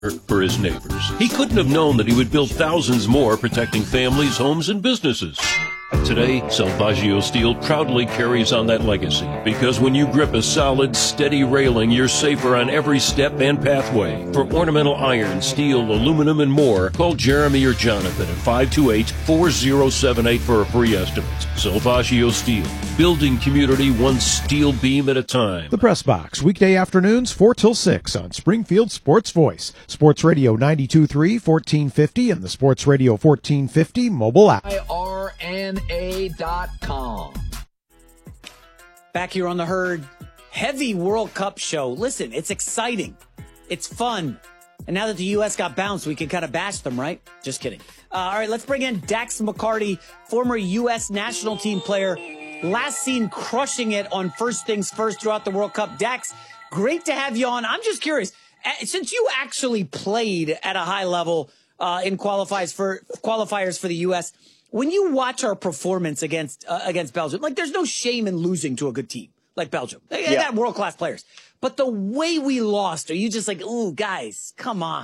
for his neighbors. He couldn't have known that he would build thousands more protecting families, homes, and businesses. Today, Salvaggio Steel proudly carries on that legacy because when you grip a solid, steady railing, you're safer on every step and pathway. For ornamental iron, steel, aluminum, and more, call Jeremy or Jonathan at 528-4078 for a free estimate. Salvaggio Steel, building community one steel beam at a time. The Press Box, weekday afternoons 4 till 6 on Springfield Sports Voice, Sports Radio 92.3, 1450, and the Sports Radio 1450 mobile app. IRNA.com. Back here on the Herd, heavy World Cup show. Listen, it's exciting. It's fun. And now that the U.S. got bounced, we can kind of bash them, right? Just kidding. All right, let's bring in Dax McCarty, former U.S. national team player. Last seen crushing it on First Things First throughout the World Cup. Dax, great to have you on. I'm just curious, since you actually played at a high level in qualifiers for the U.S., when you watch our performance against Belgium, like there's no shame in losing to a good team like Belgium. They got world-class players. But the way we lost, are you just like, ooh, guys, come on?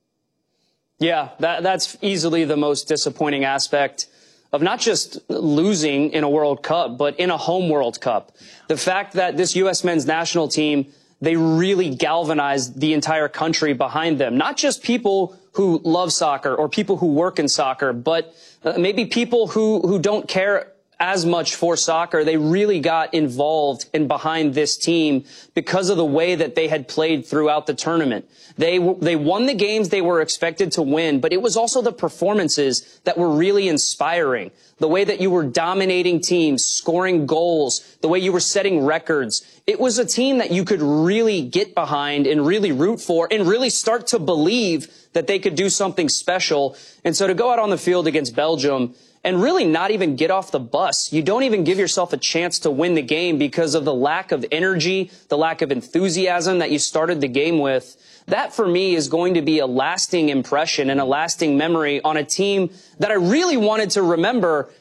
Yeah, that's easily the most disappointing aspect of not just losing in a World Cup, but in a home World Cup. The fact that this U.S. men's national team, they really galvanized the entire country behind them. Not just people who love soccer or people who work in soccer, but maybe people who don't care as much for soccer. They really got involved and behind this team because of the way that they had played throughout the tournament. They won the games they were expected to win, but it was also the performances that were really inspiring. The way that you were dominating teams, scoring goals, the way you were setting records. It was a team that you could really get behind and really root for and really start to believe that they could do something special. And so to go out on the field against Belgium and really not even get off the bus, you don't even give yourself a chance to win the game because of the lack of energy, the lack of enthusiasm that you started the game with. That, for me, is going to be a lasting impression and a lasting memory on a team that I really wanted to remember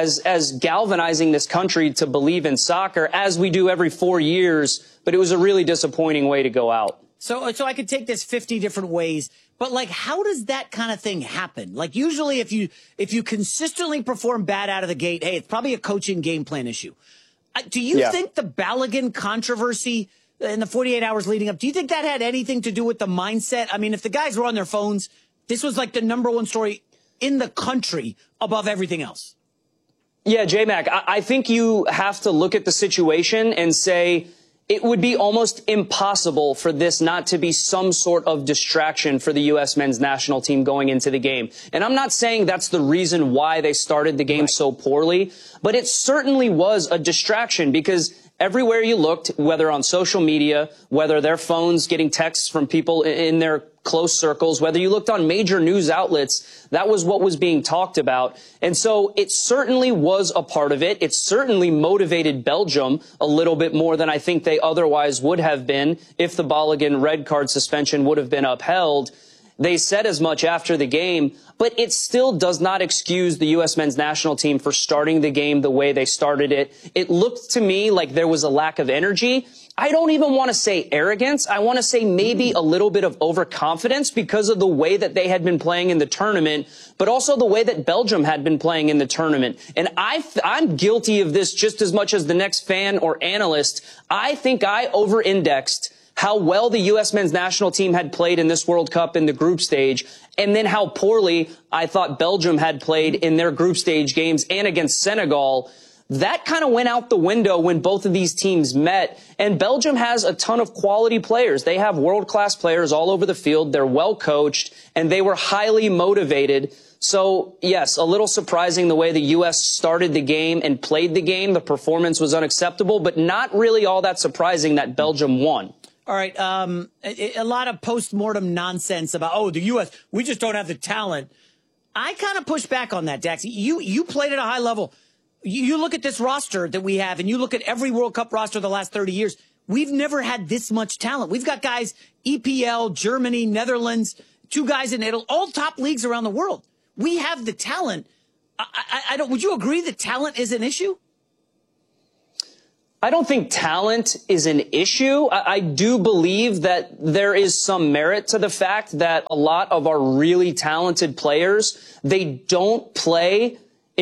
as galvanizing this country to believe in soccer, as we do every 4 years. But it was a really disappointing way to go out. So I could take this 50 different ways, but like, how does that kind of thing happen? Like, usually if you consistently perform bad out of the gate, hey, it's probably a coaching game plan issue. Do you think the Balogun controversy in the 48 hours leading up, do you think that had anything to do with the mindset? I mean, if the guys were on their phones, this was like the #1 story in the country above everything else. Yeah, J-Mac, I think you have to look at the situation and say it would be almost impossible for this not to be some sort of distraction for the U.S. men's national team going into the game. And I'm not saying that's the reason why they started the game so poorly, but it certainly was a distraction because everywhere you looked, whether on social media, whether their phones getting texts from people in their close circles, whether you looked on major news outlets, that was what was being talked about. And so it certainly was a part of it. It certainly motivated Belgium a little bit more than I think they otherwise would have been if the Balogun red card suspension would have been upheld. They said as much after the game, but it still does not excuse the U.S. men's national team for starting the game the way they started it. It looked to me like there was a lack of energy. I don't even want to say arrogance. I want to say maybe a little bit of overconfidence because of the way that they had been playing in the tournament, but also the way that Belgium had been playing in the tournament. And I'm guilty of this just as much as the next fan or analyst. I think I over-indexed how well the U.S. men's national team had played in this World Cup in the group stage, and then how poorly I thought Belgium had played in their group stage games and against Senegal. That kind of went out the window when both of these teams met, and Belgium has a ton of quality players. They have world-class players all over the field. They're well coached, and they were highly motivated. So, yes, a little surprising the way the U.S. started the game and played the game. The performance was unacceptable, but not really all that surprising that Belgium won. All right, a lot of post-mortem nonsense about, oh, the U.S., we just don't have the talent. I kind of push back on that, Dax. You played at a high level. You look at this roster that we have, and you look at every World Cup roster the last 30 years. We've never had this much talent. We've got guys, EPL, Germany, Netherlands, 2 guys in Italy, all top leagues around the world. We have the talent. Would you agree that talent is an issue? I don't think talent is an issue. I do believe that there is some merit to the fact that a lot of our really talented players, they don't play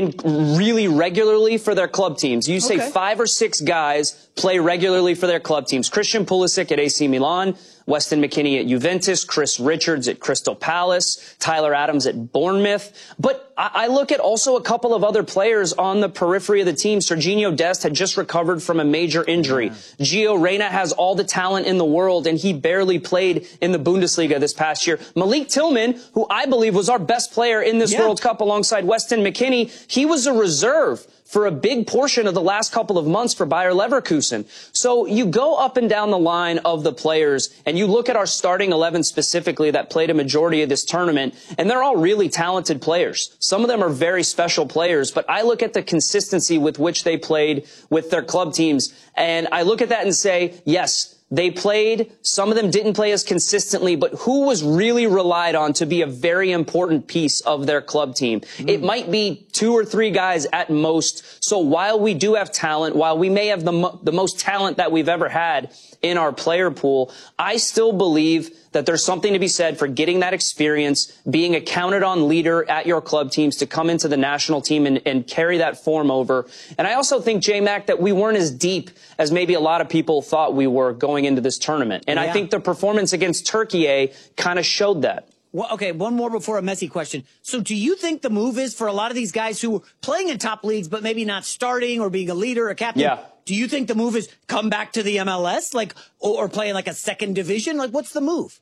really regularly for their club teams. You say 5 or 6 guys play regularly for their club teams. Christian Pulisic at AC Milan, Weston McKennie at Juventus, Chris Richards at Crystal Palace, Tyler Adams at Bournemouth. But I look at also a couple of other players on the periphery of the team. Serginho Dest had just recovered from a major injury. Gio Reyna has all the talent in the world, and he barely played in the Bundesliga this past year. Malik Tillman, who I believe was our best player in this World Cup alongside Weston McKennie, he was a reserve for a big portion of the last couple of months for Bayer Leverkusen. So you go up and down the line of the players, and you look at our starting 11 specifically that played a majority of this tournament, and they're all really talented players. Some of them are very special players, but I look at the consistency with which they played with their club teams, and I look at that and say, yes, they played, some of them didn't play as consistently, but who was really relied on to be a very important piece of their club team? It might be 2 or 3 guys at most. So while we do have talent, while we may have the most talent that we've ever had in our player pool, I still believe that there's something to be said for getting that experience, being a counted-on leader at your club teams to come into the national team and carry that form over. And I also think, J-Mac, that we weren't as deep as maybe a lot of people thought we were going into this tournament. And I think the performance against Turkey kind of showed that. Well, okay, one more before a Messi question. So do you think the move is for a lot of these guys who are playing in top leagues but maybe not starting or being a leader, a captain? Yeah. Do you think the move is come back to the MLS, like, or play in like a second division? Like, what's the move?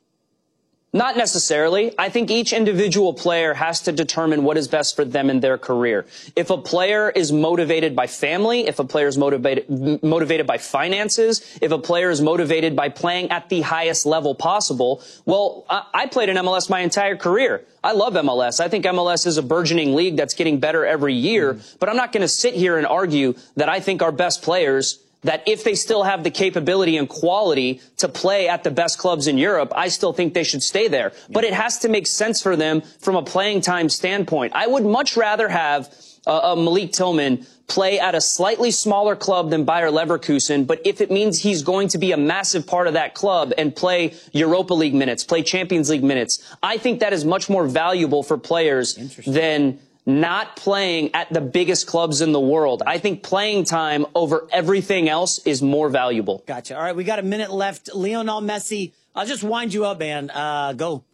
Not necessarily. I think each individual player has to determine what is best for them in their career. If a player is motivated by family, if a player is motivated by finances, if a player is motivated by playing at the highest level possible, well, I played in MLS my entire career. I love MLS. I think MLS is a burgeoning league that's getting better every year, but I'm not going to sit here and argue that I think our best players, that if they still have the capability and quality to play at the best clubs in Europe, I still think they should stay there. But it has to make sense for them from a playing time standpoint. I would much rather have Malik Tillman play at a slightly smaller club than Bayer Leverkusen, but if it means he's going to be a massive part of that club and play Europa League minutes, play Champions League minutes, I think that is much more valuable for players than not playing at the biggest clubs in the world. I think playing time over everything else is more valuable. Gotcha. All right, we got a minute left. Lionel Messi, I'll just wind you up, man. Go.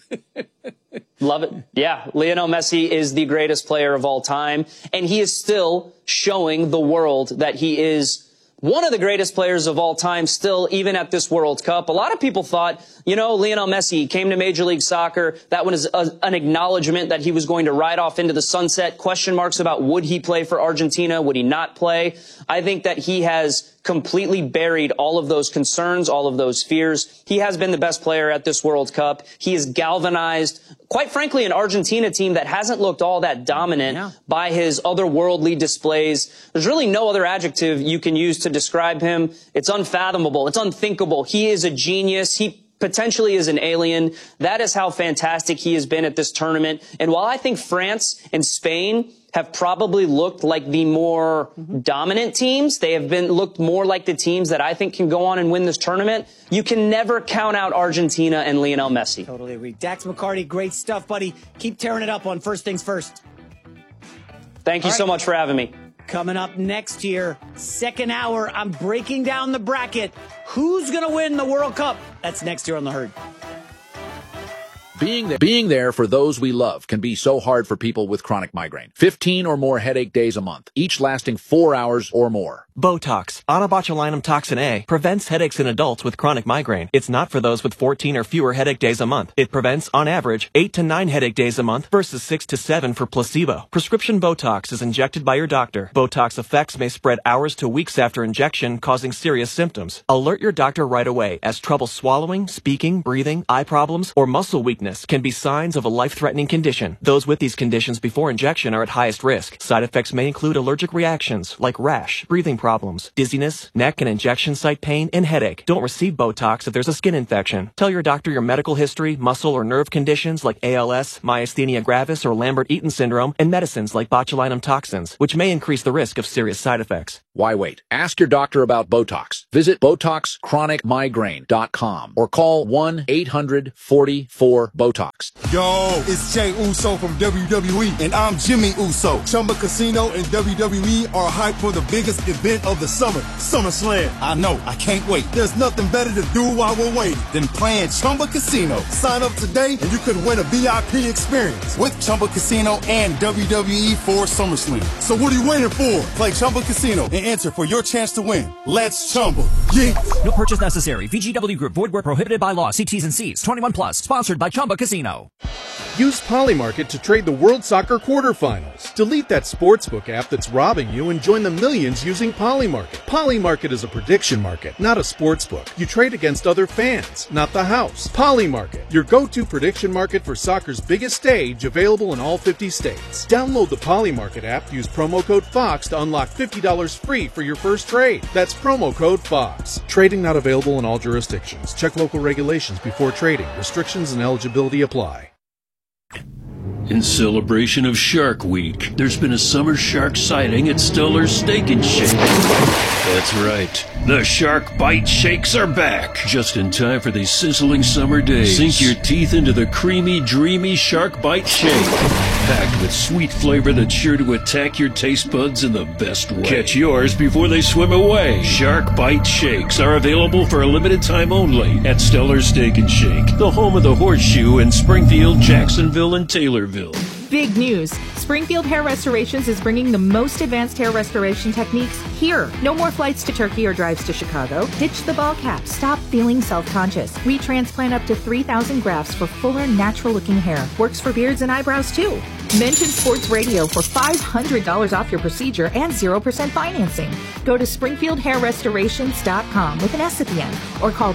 Love it. Yeah, Lionel Messi is the greatest player of all time, and he is still showing the world that he is one of the greatest players of all time still, even at this World Cup. A lot of people thought, you know, Lionel Messi came to Major League Soccer. That was an acknowledgement that he was going to ride off into the sunset. Question marks about would he play for Argentina? Would he not play? I think that he has completely buried all of those concerns, all of those fears. He has been the best player at this World Cup. He has galvanized, quite frankly, an Argentina team that hasn't looked all that dominant by his otherworldly displays. There's really no other adjective you can use to describe him. It's unfathomable. It's unthinkable. He is a genius. He potentially is an alien. That is how fantastic he has been at this tournament. And while I think France and Spain have probably looked like the more dominant teams, they have looked more like the teams that I think can go on and win this tournament, you can never count out Argentina and Lionel Messi. Totally agree. Dax McCarty, great stuff, buddy. Keep tearing it up on First Things First. Thank you so much for having me. Coming up next year, second hour, I'm breaking down the bracket. Who's going to win the World Cup? That's next year on The Herd. Being there for those we love can be so hard for people with chronic migraine. 15 or more headache days a month, each lasting 4 hours or more. Botox, onabotulinum toxin A, prevents headaches in adults with chronic migraine. It's not for those with 14 or fewer headache days a month. It prevents, on average, 8 to 9 headache days a month versus 6 to 7 for placebo. Prescription Botox is injected by your doctor. Botox effects may spread hours to weeks after injection, causing serious symptoms. Alert your doctor right away, as trouble swallowing, speaking, breathing, eye problems, or muscle weakness can be signs of a life-threatening condition. Those with these conditions before injection are at highest risk. Side effects may include allergic reactions like rash, breathing problems, problems: dizziness, neck and injection site pain, and headache. Don't receive Botox if there's a skin infection. Tell your doctor your medical history, muscle or nerve conditions like ALS, myasthenia gravis, or Lambert-Eaton syndrome, and medicines like botulinum toxins, which may increase the risk of serious side effects. Why wait? Ask your doctor about Botox. Visit BotoxChronicMigraine.com or call 1-800-44-BOTOX. Yo, it's Jey Uso from WWE, and I'm Jimmy Uso. Chumba Casino and WWE are hyped for the biggest event of the summer, SummerSlam. I know, I can't wait. There's nothing better to do while we're waiting than playing Chumba Casino. Sign up today and you could win a VIP experience with Chumba Casino and WWE for SummerSlam. So what are you waiting for? Play Chumba Casino and enter for your chance to win. Let's Chumba. Yeah. No purchase necessary. VGW Group. Void where prohibited by law. See T's and C's. 21 plus. Sponsored by Chumba Casino. Use Polymarket to trade the World Soccer quarterfinals. Delete that sportsbook app that's robbing you and join the millions using Polymarket. Polymarket is a prediction market, not a sportsbook. You trade against other fans, not the house. Polymarket, your go-to prediction market for soccer's biggest stage, available in all 50 states. Download the Polymarket app, use promo code FOX to unlock $50 free for your first trade. That's promo code FOX. Trading not available in all jurisdictions. Check local regulations before trading. Restrictions and eligibility apply. In celebration of Shark Week, there's been a summer shark sighting at Stellar's Steak and Shake. That's right. The Shark Bite Shakes are back, just in time for these sizzling summer days. Sink your teeth into the creamy, dreamy Shark Bite Shake, packed with sweet flavor that's sure to attack your taste buds in the best way. Catch yours before they swim away. Shark Bite Shakes are available for a limited time only at Stellar's Steak and Shake, the home of the Horseshoe in Springfield, Jacksonville, and Taylorville. Big news. Springfield Hair Restorations is bringing the most advanced hair restoration techniques here. No more flights to Turkey or drives to Chicago. Ditch the ball cap. Stop feeling self-conscious. We transplant up to 3,000 grafts for fuller, natural-looking hair. Works for beards and eyebrows, too. Mention Sports Radio for $500 off your procedure and 0% financing. Go to SpringfieldHairRestorations.com with an S at the end or call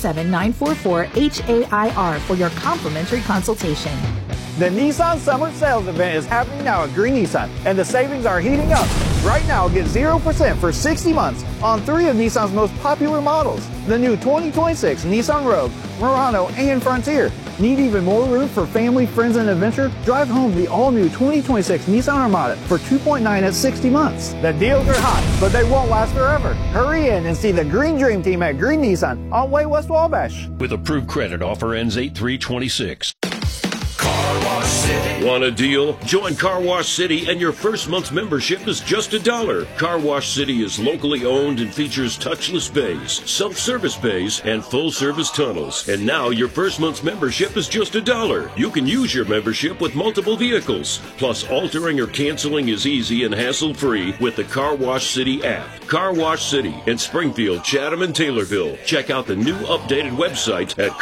217-944-HAIR for your complimentary consultation. The Nissan Summer Sales Event is happening now at Green Nissan, and the savings are heating up. Right now, get 0% for 60 months on 3 of Nissan's most popular models. The new 2026 Nissan Rogue, Murano, and Frontier. Need even more room for family, friends, and adventure? Drive home the all-new 2026 Nissan Armada for $2.9 at 60 months. The deals are hot, but they won't last forever. Hurry in and see the Green Dream Team at Green Nissan on Way West Wabash. With approved credit, offer ends 8/3/26. Car Wash City. Want a deal? Join Car Wash City and your first month's membership is just $1. Car Wash City is locally owned and features touchless bays, self-service bays, and full-service tunnels. And now your first month's membership is just $1. You can use your membership with multiple vehicles. Plus, altering or canceling is easy and hassle-free with the Car Wash City app. Car Wash City in Springfield, Chatham, and Taylorville. Check out the new updated website at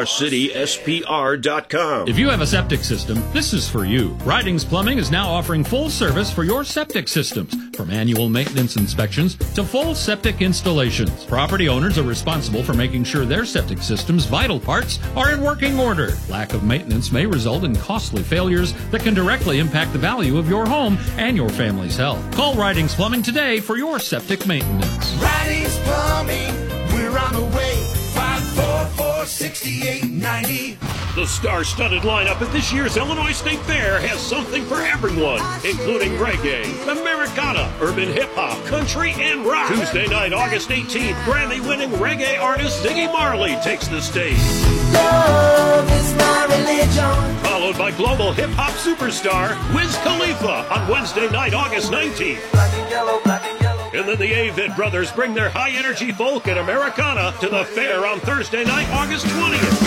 carwashcityspr.com. If you have a septic system, this is for you. Ridings Plumbing is now offering full service for your septic systems, from annual maintenance inspections to full septic installations. Property owners are responsible for making sure their septic system's vital parts are in working order. Lack of maintenance may result in costly failures that can directly impact the value of your home and your family's health. Call Ridings Plumbing today for your septic maintenance. Ridings Plumbing, we're on the way. 544-6890. The star-studded lineup at this year's Illinois State Fair has something for everyone, including reggae, Americana, urban hip-hop, country, and rock. Tuesday night, August 18th, Grammy-winning reggae artist Ziggy Marley takes the stage. Love is my religion. Followed by global hip-hop superstar Wiz Khalifa on Wednesday night, August 19th. Black and yellow, black and yellow. And then the Avett Brothers bring their high-energy folk and Americana to the fair on Thursday night, August 20th.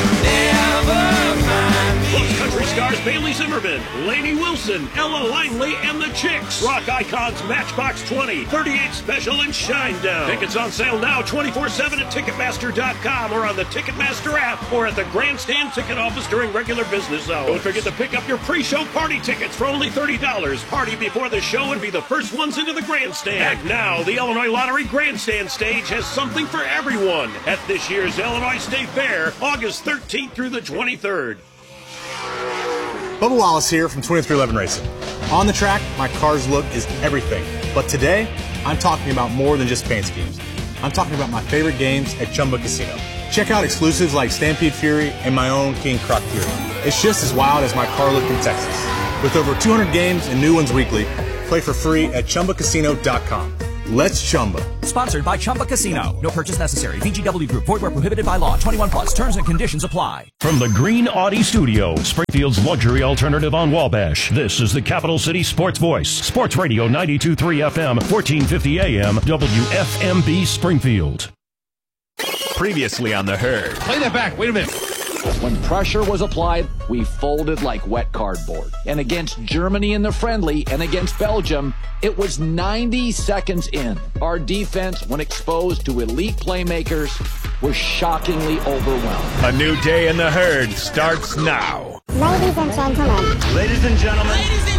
Plus country stars Bailey Zimmerman, Lainey Wilson, Ella Langley, and the Chicks. Rock icons Matchbox 20, 38 Special, and Shinedown. Tickets on sale now 24/7 at Ticketmaster.com or on the Ticketmaster app or at the Grandstand ticket office during regular business hours. Don't forget to pick up your pre-show party tickets for only $30. Party before the show and be the first ones into the Grandstand. And now, the Illinois Lottery Grandstand stage has something for everyone at this year's Illinois State Fair, August 13th through the 23rd. Bubba Wallace here from 2311 Racing. On the track, my car's look is everything. But today, I'm talking about more than just fancy games. I'm talking about my favorite games at Chumba Casino. Check out exclusives like Stampede Fury and my own King Croc Fury. It's just as wild as my car looked in Texas. With over 200 games and new ones weekly, play for free at ChumbaCasino.com. Let's Chumba. Sponsored by Chumba Casino. No purchase necessary. VGW Group. Void where prohibited by law. 21 plus. Terms and conditions apply. From the Green Audi Studio, Springfield's luxury alternative on Wabash, this is the Capital City Sports Voice. Sports Radio 92.3 FM, 1450 AM, WFMB Springfield. Previously on The Herd. Play that back. Wait a minute. When pressure was applied, we folded like wet cardboard. And against Germany in the friendly and against Belgium, it was 90 seconds in. Our defense, when exposed to elite playmakers, was shockingly overwhelmed. A new day in The Herd starts now. Ladies and gentlemen. Ladies and gentlemen.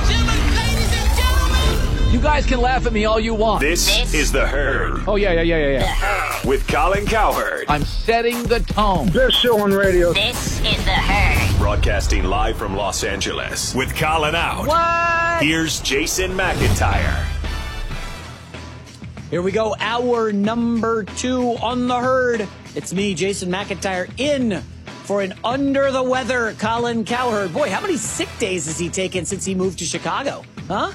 You guys can laugh at me all you want. This is The Herd. Oh, yeah. With Colin Cowherd. I'm setting the tone. Best show on radio. This is The Herd. Broadcasting live from Los Angeles. With Colin out. What? Here's Jason McIntyre. Here we go. Hour number 2 on The Herd. It's me, Jason McIntyre, in for an under-the-weather Colin Cowherd. Boy, how many sick days has he taken since he moved to Chicago? Huh?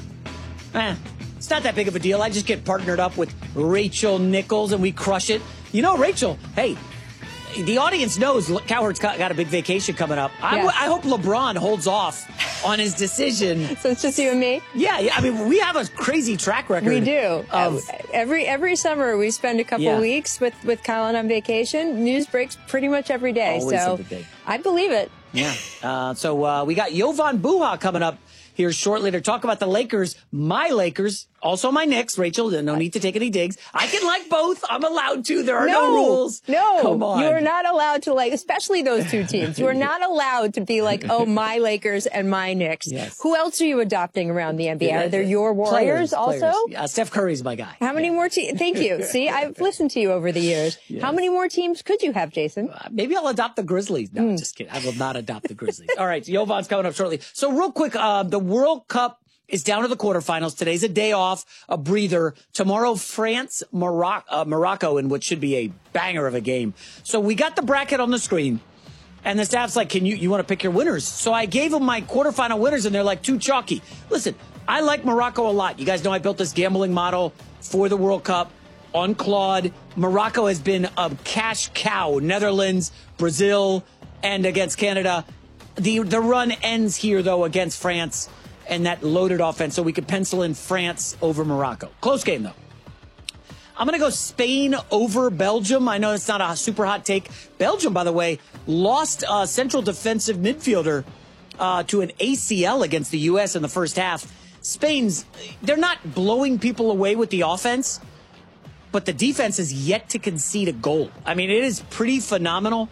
It's not that big of a deal. I just get partnered up with Rachel Nichols and we crush it. You know, Rachel, hey, the audience knows Cowherd's got a big vacation coming up. Yes. I hope LeBron holds off on his decision. So it's just you and me? Yeah. I mean, we have a crazy track record. We do. Every summer we spend a couple weeks with Colin on vacation. News breaks pretty much every day. Always so every day. I believe it. Yeah. So we got Jovan Buha coming up here shortly to talk about the Lakers, my Lakers, also my Knicks. Rachel, no need to take any digs. I can like both. I'm allowed to. There are no rules. No, come on. You are not allowed to like, especially those two teams. You are not allowed to be like, oh, my Lakers and my Knicks. Yes. Who else are you adopting around the NBA? Are there your Warriors also? Steph Curry's my guy. How many more teams? Thank you. See, I've listened to you over the years. Yes. How many more teams could you have, Jason? Maybe I'll adopt the Grizzlies. No, just kidding. I will not adopt the Grizzlies. All right, Jovan's coming up shortly. So real quick, the World Cup is down to the quarterfinals. Today's a day off, a breather. Tomorrow, France, Morocco, in what should be a banger of a game. So we got the bracket on the screen, and the staff's like, you want to pick your winners? So I gave them my quarterfinal winners, and they're like too chalky. Listen, I like Morocco a lot. You guys know I built this gambling model for the World Cup on Claude. Morocco has been a cash cow. Netherlands, Brazil, and against Canada. The run ends here, though, against France and that loaded offense, so we could pencil in France over Morocco. Close game, though. I'm going to go Spain over Belgium. I know it's not a super hot take. Belgium, by the way, lost a central defensive midfielder to an ACL against the U.S. in the first half. They're not blowing people away with the offense, but the defense has yet to concede a goal. I mean, it is pretty phenomenal.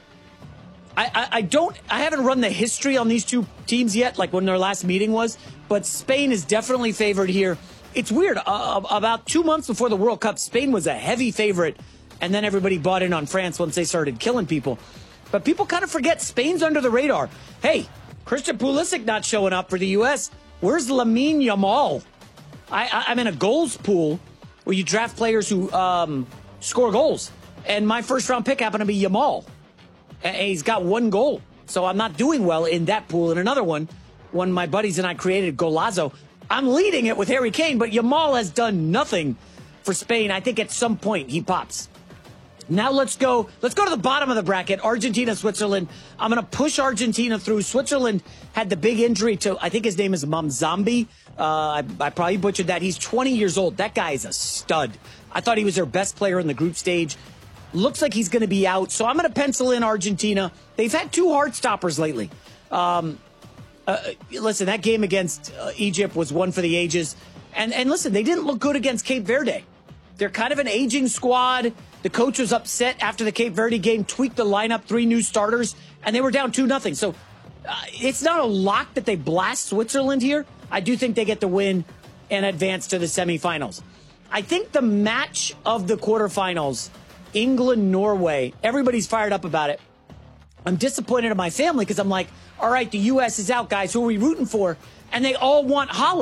I haven't run the history on these two teams yet, like when their last meeting was, but Spain is definitely favored here. It's weird. About 2 months before the World Cup, Spain was a heavy favorite, and then everybody bought in on France once they started killing people. But people kind of forget Spain's under the radar. Hey, Christian Pulisic not showing up for the U.S. Where's Lamine Yamal? I'm in a goals pool where you draft players who score goals, and my first-round pick happened to be Yamal. He's got 1 goal, so I'm not doing well in that pool. And another one my buddies and I created, Golazo, I'm leading it with Harry Kane, but Yamal has done nothing for Spain. I think at some point he pops. Now let's go to the bottom of the bracket, Argentina, Switzerland. I'm going to push Argentina through. Switzerland had the big injury to, I think his name is Mamzambi. I probably butchered that. He's 20 years old. That guy is a stud. I thought he was their best player in the group stage. Looks like he's going to be out, so I'm going to pencil in Argentina. They've had 2 hard stoppers lately. Listen, that game against Egypt was one for the ages. And listen, they didn't look good against Cape Verde. They're kind of an aging squad. The coach was upset after the Cape Verde game, tweaked the lineup, 3 new starters, and they were down 2-0. So it's not a lock that they blast Switzerland here. I do think they get the win and advance to the semifinals. I think the match of the quarterfinals, England-Norway, everybody's fired up about it. I'm disappointed in my family because I'm like, all right, the U.S. is out, guys. Who are we rooting for? And they all want Holland.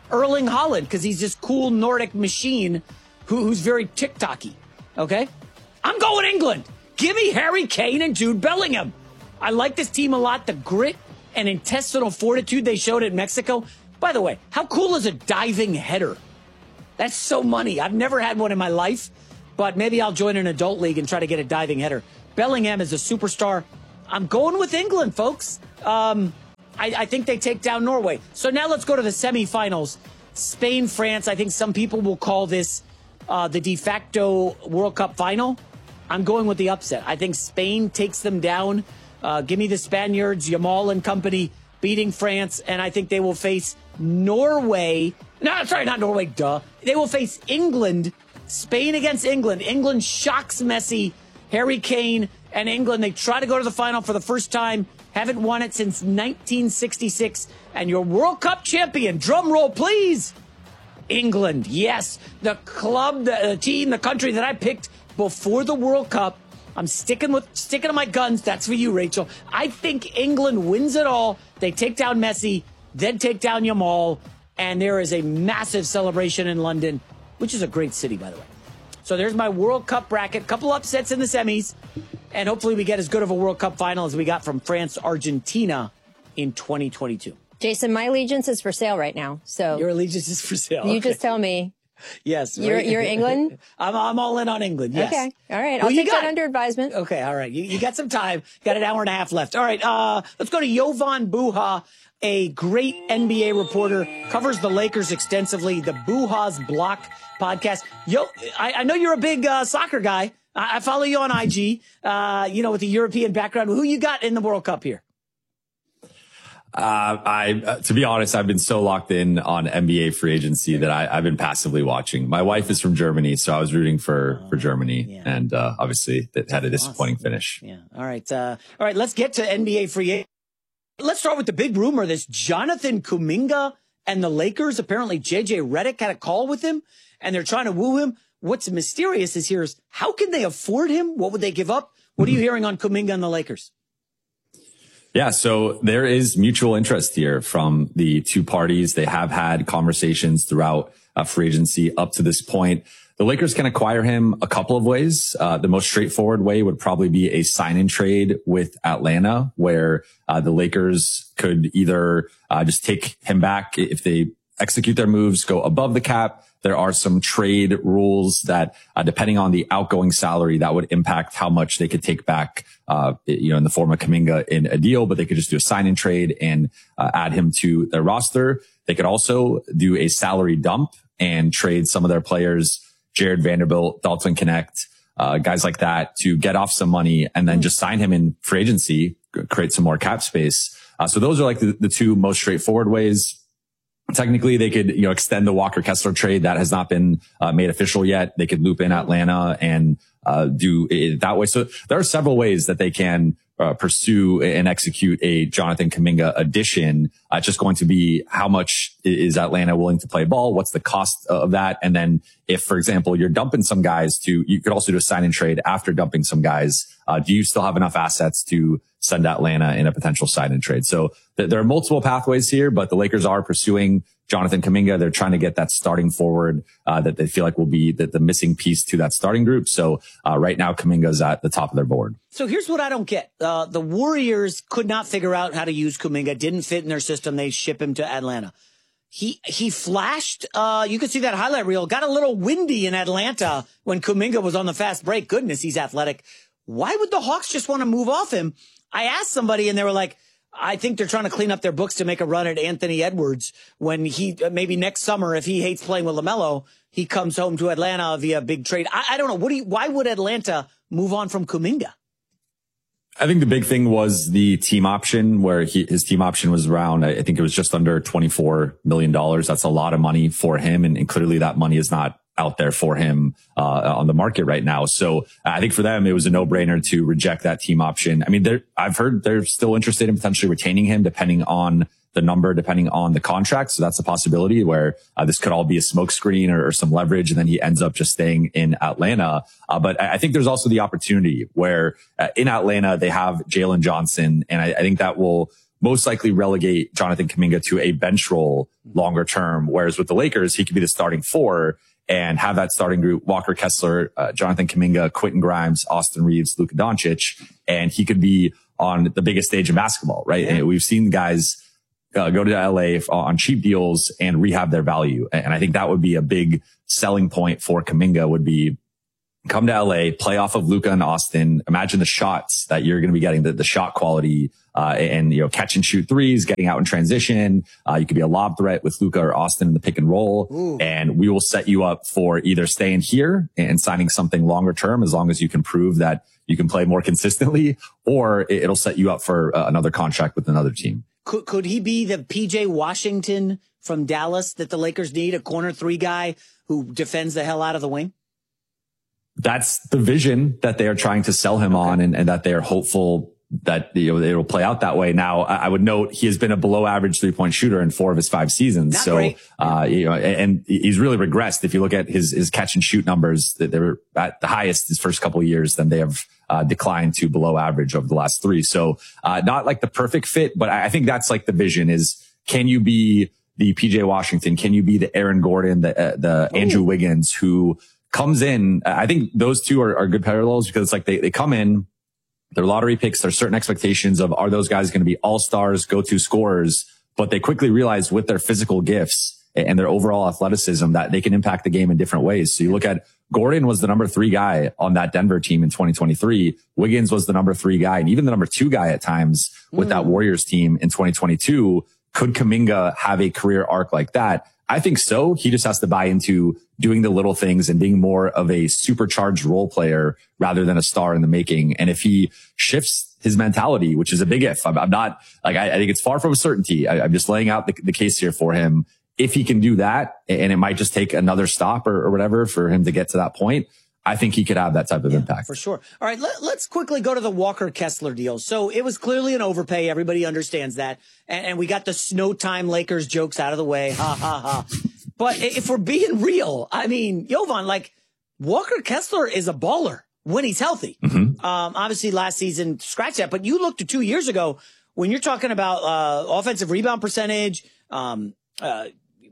Erling Haaland because he's this cool Nordic machine who's very TikTok-y. Okay? I'm going England. Give me Harry Kane and Jude Bellingham. I like this team a lot. The grit and intestinal fortitude they showed at Mexico. By the way, how cool is a diving header? That's so money. I've never had one in my life, but maybe I'll join an adult league and try to get a diving header. Bellingham is a superstar. I'm going with England, folks. I think they take down Norway. So now let's go to the semifinals. Spain, France. I think some people will call this the de facto World Cup final. I'm going with the upset. I think Spain takes them down. Give me the Spaniards, Yamal and company, beating France, and I think they will face Norway. No, sorry, not Norway, duh. They will face England. Spain against England. England shocks Messi, Harry Kane, and England. They try to go to the final for the first time. Haven't won it since 1966. And your World Cup champion, drum roll, please. England, yes. The club, the team, the country that I picked before the World Cup. I'm sticking to my guns. That's for you, Rachel. I think England wins it all. They take down Messi, then take down Yamal, and there is a massive celebration in London, which is a great city, by the way. So there's my World Cup bracket. Couple upsets in the semis, and hopefully we get as good of a World Cup final as we got from France-Argentina in 2022. Jason, my allegiance is for sale right now. So your allegiance is for sale. You just tell me. Yes. You're England? I'm all in on England, yes. Okay. All right. I'll take that under advisement. Okay. All right. You got some time. Got an hour and a half left. All right. Let's go to Jovan Buha, a great NBA reporter, covers the Lakers extensively, the Buha's Block podcast. I know you're a big soccer guy. I follow you on IG, with the European background. Who you got in the World Cup here? To be honest, I've been so locked in on NBA free agency that I've been passively watching. My wife is from Germany, so I was rooting for Germany, yeah. And obviously that had a disappointing finish. Yeah. All right. Let's get to NBA free agency. Let's start with the big rumor. This Jonathan Kuminga and the Lakers. Apparently, JJ Redick had a call with him, and they're trying to woo him. What's mysterious is how can they afford him? What would they give up? What are you hearing on Kuminga and the Lakers? Yeah, so there is mutual interest here from the two parties. They have had conversations throughout free agency up to this point. The Lakers can acquire him a couple of ways. The most straightforward way would probably be a sign-in trade with Atlanta, where the Lakers could either just take him back if they execute their moves, go above the cap. There are some trade rules that, depending on the outgoing salary, that would impact how much they could take back, in the form of Kuminga in a deal, but they could just do a sign and trade and add him to their roster. They could also do a salary dump and trade some of their players, Jared Vanderbilt, Dalton Connect, guys like that, to get off some money and then just sign him in free agency, create some more cap space. So those are like the two most straightforward ways. Technically, they could, extend the Walker Kessler trade that has not been made official yet. They could loop in Atlanta and do it that way. So there are several ways that they can pursue and execute a Jonathan Kuminga addition. It's just going to be how much is Atlanta willing to play ball? What's the cost of that? And then if, for example, you're dumping some guys you could also do a sign and trade after dumping some guys. Do you still have enough assets to send Atlanta in a potential sign and trade? So there are multiple pathways here, but the Lakers are pursuing Jonathan Kuminga. They're trying to get that starting forward that they feel like will be the missing piece to that starting group. So right now, Kuminga's at the top of their board. So here's what I don't get. The Warriors could not figure out how to use Kuminga. Didn't fit in their system. They ship him to Atlanta. He flashed. You could see that highlight reel. Got a little windy in Atlanta when Kuminga was on the fast break. Goodness, he's athletic. Why would the Hawks just want to move off him? I asked somebody and they were like, I think they're trying to clean up their books to make a run at Anthony Edwards when he, maybe next summer, if he hates playing with LaMelo, he comes home to Atlanta via big trade. I don't know. Why would Atlanta move on from Kuminga? I think the big thing was the team option, where his team option was around, I think it was just under $24 million. That's a lot of money for him. And clearly that money is not out there for him on the market right now. So I think for them, it was a no-brainer to reject that team option. I mean, I've heard they're still interested in potentially retaining him depending on the number, depending on the contract. So that's a possibility where this could all be a smokescreen or some leverage, and then he ends up just staying in Atlanta. But I think there's also the opportunity where in Atlanta, they have Jalen Johnson, and I think that will most likely relegate Jonathan Kuminga to a bench role longer term. Whereas with the Lakers, he could be the starting 4 and have that starting group: Walker Kessler, Jonathan Kuminga, Quentin Grimes, Austin Reeves, Luka Doncic, and he could be on the biggest stage in basketball, right? Yeah. And we've seen guys go to LA on cheap deals and rehab their value. And I think that would be a big selling point for Kuminga, would be come to LA, play off of Luka and Austin. Imagine the shots that you're going to be getting, the shot quality, and, catch and shoot threes, getting out in transition. You could be a lob threat with Luka or Austin in the pick and roll. Ooh. And we will set you up for either staying here and signing something longer term, as long as you can prove that you can play more consistently, or it'll set you up for another contract with another team. Could he be the PJ Washington from Dallas that the Lakers need, a corner 3 guy who defends the hell out of the wing? That's the vision that they are trying to sell him on, and that they are hopeful that it'll play out that way. Now, I would note he has been a below average 3-point shooter in 4 of his 5 seasons. Not so, great. And he's really regressed. If you look at his catch and shoot numbers, that they were at the highest his first couple of years, then they have declined to below average over the last 3. So, not like the perfect fit, but I think that's like the vision is, can you be the PJ Washington? Can you be the Aaron Gordon, the Andrew Wiggins, who comes in? I think those two are good parallels, because it's like they come in, they're lottery picks. There's certain expectations of, are those guys going to be all-stars, go-to scorers? But they quickly realize with their physical gifts and their overall athleticism that they can impact the game in different ways. So you look at Gordon was the number 3 guy on that Denver team in 2023. Wiggins was the number 3 guy, and even the number 2 guy at times with that Warriors team in 2022. Could Kuminga have a career arc like that? I think so. He just has to buy into doing the little things and being more of a supercharged role player rather than a star in the making. And if he shifts his mentality, which is a big if, I'm not like, I think it's far from a certainty. I'm just laying out the case here for him. If he can do that, and it might just take another stop or whatever for him to get to that point, I think he could have that type of impact. For sure. All right, let's quickly go to the Walker Kessler deal. So it was clearly an overpay. Everybody understands that. And we got the snow time Lakers jokes out of the way. Ha, ha, ha. But if we're being real, I mean, Jovan, like, Walker Kessler is a baller when he's healthy. Mm-hmm. Obviously, last season, scratch that. But you looked at 2 years ago, when you're talking about offensive rebound percentage, the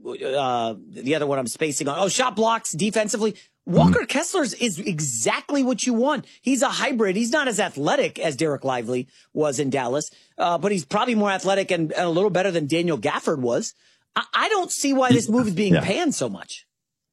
other one I'm spacing on, shot blocks defensively. Walker Kessler is exactly what you want. He's a hybrid. He's not as athletic as Derek Lively was in Dallas, but he's probably more athletic and a little better than Daniel Gafford was. I don't see why this move is being panned so much.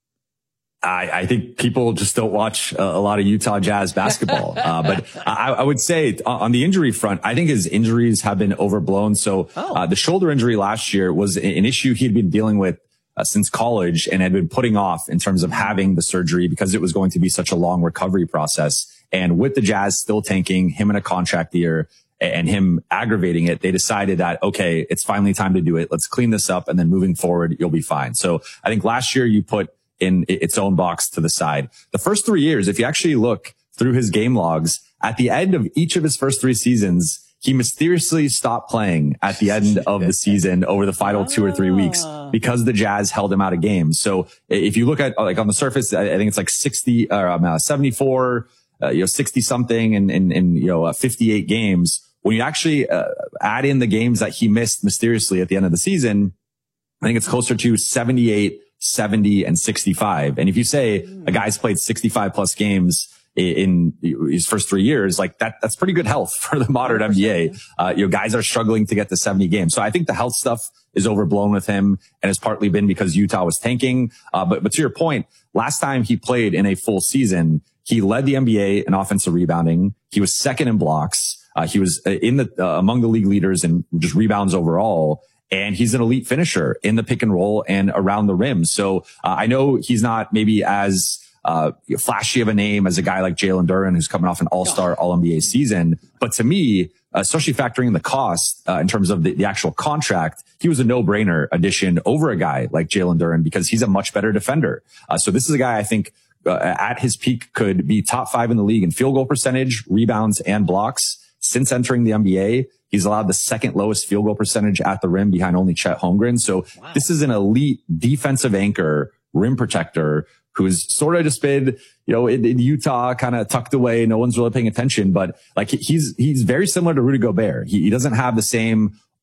I think people just don't watch a lot of Utah Jazz basketball. But I would say on the injury front, I think his injuries have been overblown. So the shoulder injury last year was an issue he'd been dealing with since college and had been putting off in terms of having the surgery because it was going to be such a long recovery process. And with the Jazz still tanking, him in a contract year and him aggravating it, they decided that, okay, it's finally time to do it. Let's clean this up. And then moving forward, you'll be fine. So I think last year you put in its own box to the side. The first 3 years, if you actually look through his game logs, at the end of each of his first 3 seasons, he mysteriously stopped playing at the end of the season over the final 2 or 3 weeks because the Jazz held him out of games. So if you look at, like, on the surface, I think it's like 60 or 74, 60 something and 58 games. When you actually add in the games that he missed mysteriously at the end of the season, I think it's closer to 78, 70, and 65. And if you say a guy's played 65 plus games in his first 3 years, like that's pretty good health for the modern NBA. Guys are struggling to get to 70 games. So I think the health stuff is overblown with him, and has partly been because Utah was tanking. But to your point, last time he played in a full season, he led the NBA in offensive rebounding. He was second in blocks. He was among the league leaders in just rebounds overall. And he's an elite finisher in the pick and roll and around the rim. So I know he's not maybe as flashy of a name as a guy like Jalen Duren, who's coming off an all-star, all-NBA season. But to me, especially factoring in the cost in terms of the actual contract, he was a no-brainer addition over a guy like Jalen Duren because he's a much better defender. So this is a guy I think at his peak could be top 5 in the league in field goal percentage, rebounds, and blocks. Since entering the NBA, he's allowed the second lowest field goal percentage at the rim behind only Chet Holmgren. So This is an elite defensive anchor, rim protector, who's sort of just been, in Utah, kind of tucked away. No one's really paying attention, but like he's very similar to Rudy Gobert. He doesn't have the same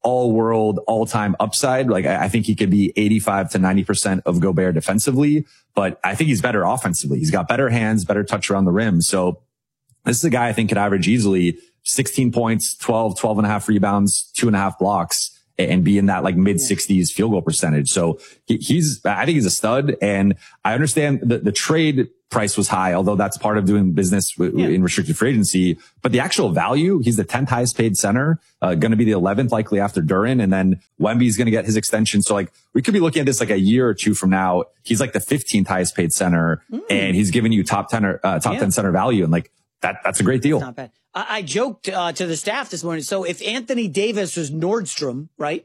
all world, all time upside. Like I think he could be 85 to 90% of Gobert defensively, but I think he's better offensively. He's got better hands, better touch around the rim. So this is a guy I think could average easily 16 points, 12 and a half rebounds, 2.5 blocks, and be in that like mid 60s field goal percentage. So I think he's a stud. And I understand the trade price was high, although that's part of doing business in restricted free agency. But the actual value, he's the 10th highest paid center, going to be the 11th likely after Duren. And then Wemby's going to get his extension. So like we could be looking at this like a year or two from now. He's like the 15th highest paid center and he's giving you top 10 center value. And like that's a great deal. That's not bad. I joked to the staff this morning. So if Anthony Davis was Nordstrom, right,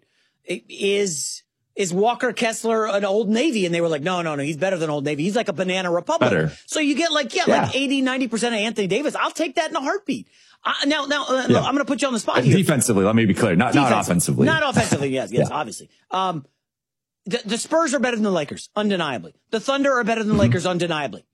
is Walker Kessler an Old Navy? And they were like, no, he's better than Old Navy. He's like a Banana Republic. Better. So you get like 80, 90% of Anthony Davis. I'll take that in a heartbeat. Now, I'm going to put you on the spot here. Defensively, let me be clear. Not offensively. Not offensively, yes, obviously. The Spurs are better than the Lakers, undeniably. The Thunder are better than the Lakers, undeniably.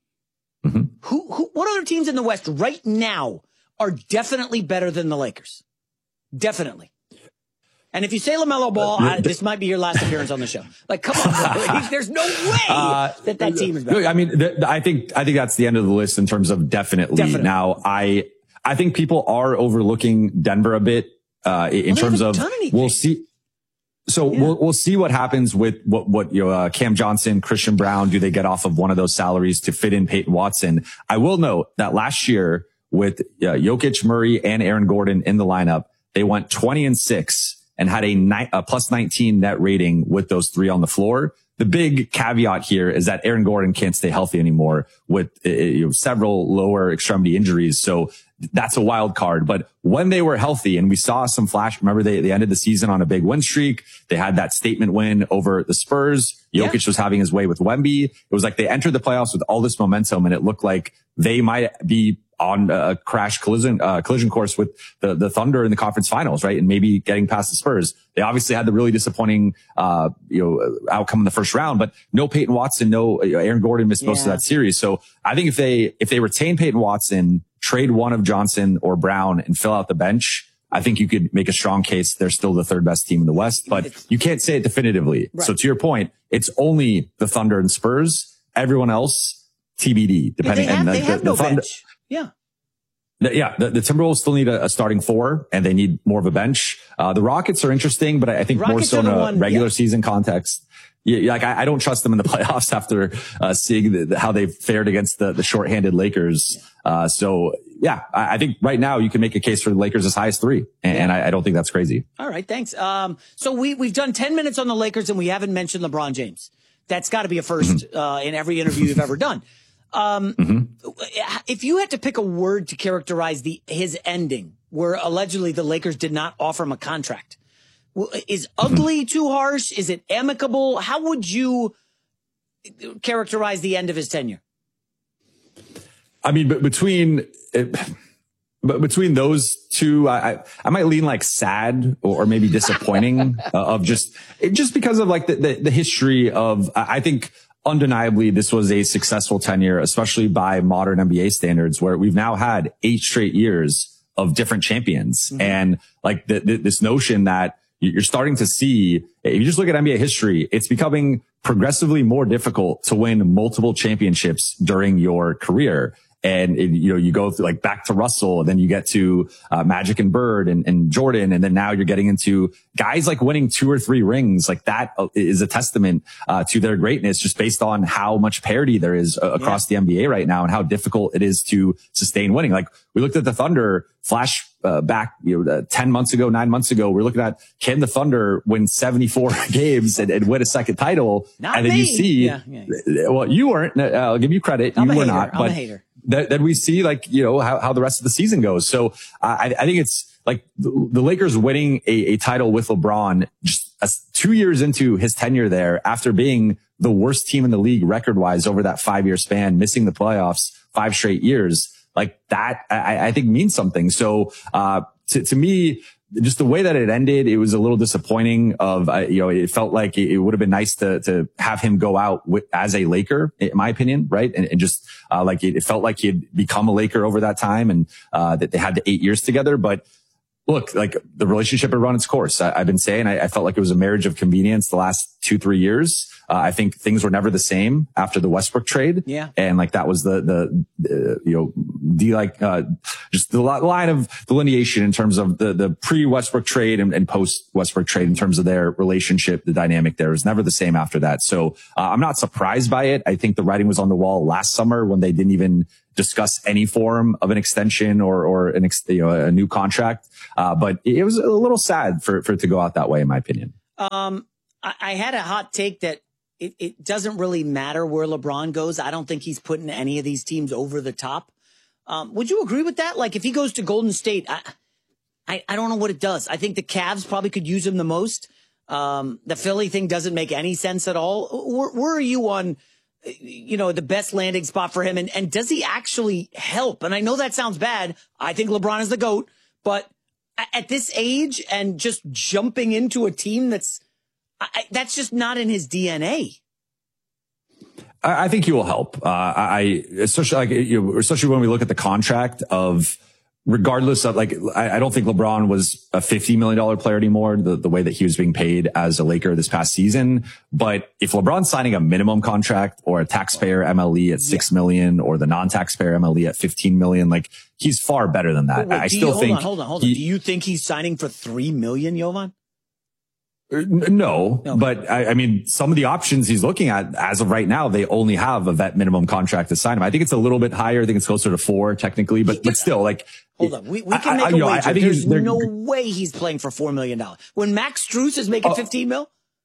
What other teams in the West right now are definitely better than the Lakers? Definitely. And if you say LaMelo Ball, this might be your last appearance on the show. Like, come on, bro. There's no way that team is better. I mean, I think that's the end of the list in terms of definitely. Now, I think people are overlooking Denver a bit in terms of we'll see. So we'll see what happens with what Cam Johnson, Christian Brown, do they get off of one of those salaries to fit in Peyton Watson? I will note that last year with Jokic, Murray, and Aaron Gordon in the lineup, they went 20-6 and had a plus 19 net rating with those three on the floor. The big caveat here is that Aaron Gordon can't stay healthy anymore with several lower extremity injuries. So that's a wild card. But when they were healthy and we saw some flash, remember they ended the season on a big win streak. They had that statement win over the Spurs. Jokic was having his way with Wemby. It was like they entered the playoffs with all this momentum and it looked like they might be on a crash collision course with the Thunder in the conference finals, right? And maybe getting past the Spurs. They obviously had the really disappointing, outcome in the first round, but no Peyton Watson, no Aaron Gordon missed most of that series. So I think if they retain Peyton Watson, trade one of Johnson or Brown and fill out the bench, I think you could make a strong case they're still the third best team in the West, but you can't say it definitively. Right. So to your point, it's only the Thunder and Spurs. Everyone else, TBD, depending. They have no bench. Yeah. The Timberwolves still need a starting four and they need more of a bench. The Rockets are interesting, but I think more so in a regular season context. Like I don't trust them in the playoffs after seeing how they fared against the shorthanded Lakers. I think right now you can make a case for the Lakers as high as 3, and I don't think that's crazy. All right, thanks. So we've done 10 minutes on the Lakers and we haven't mentioned LeBron James. That's got to be a first in every interview you've ever done. If you had to pick a word to characterize his ending, where allegedly the Lakers did not offer him a contract, is ugly too harsh? Is it amicable? How would you characterize the end of his tenure? I mean, but between those two, I might lean like sad or maybe disappointing of just because of like the history of, I think undeniably this was a successful tenure, especially by modern NBA standards, where we've now had 8 straight years of different champions. And like this notion that you're starting to see, if you just look at NBA history, it's becoming progressively more difficult to win multiple championships during your career. And you go through like back to Russell, and then you get to Magic and Bird and Jordan, and then now you're getting into guys like winning 2 or 3 rings. Like that is a testament to their greatness, just based on how much parity there is across the NBA right now and how difficult it is to sustain winning. Like we looked at the Thunder flash back 10 months ago, 9 months ago. We're looking at, can the Thunder win 74 games and win a second title? Not and then me. You see, well, you weren't. I'll give you credit. You were not. I'm a hater. That we see how the rest of the season goes. So I think it's like the Lakers winning a title with LeBron just 2 years into his tenure there, after being the worst team in the league record wise over that 5-year span, missing the playoffs 5 straight years. Like that, I think means something. So, to me, just the way that it ended, it was a little disappointing it felt like it would have been nice to have him go out as a Laker, in my opinion, right? And just, it felt like he had become a Laker over that time and, that they had the 8 years together. But look, like the relationship had run its course. I've been saying I felt like it was a marriage of convenience the last 2-3 years. I think things were never the same after the Westbrook trade. Yeah. And like that was just the line of delineation in terms of the pre-Westbrook trade and post-Westbrook trade in terms of their relationship. The dynamic there was never the same after that. So I'm not surprised by it. I think the writing was on the wall last summer when they didn't even discuss any form of an extension or a new contract. But it was a little sad for it to go out that way, in my opinion. I had a hot take that it doesn't really matter where LeBron goes. I don't think he's putting any of these teams over the top. Would you agree with that? Like if he goes to Golden State, I don't know what it does. I think the Cavs probably could use him the most. The Philly thing doesn't make any sense at all. Where are you on, the best landing spot for him? And does he actually help? And I know that sounds bad. I think LeBron is the GOAT, but at this age and just jumping into a team that's just not in his DNA. I think he will help. Especially when we look at the contract of, regardless of I don't think LeBron was a $50 million player anymore, the way that he was being paid as a Laker this past season. But if LeBron's signing a minimum contract or a taxpayer MLE at $6 million or the non-taxpayer MLE at $15 million, he's far better than that. Hold on. Do you think he's signing for $3 million, Jovan? No, but I mean, some of the options he's looking at as of right now, they only have a vet minimum contract to sign him. I think it's a little bit higher. I think it's closer to 4 technically, but still hold on. We can make a wager. There's no way he's playing for $4 million. When Max Strus is making $15 million?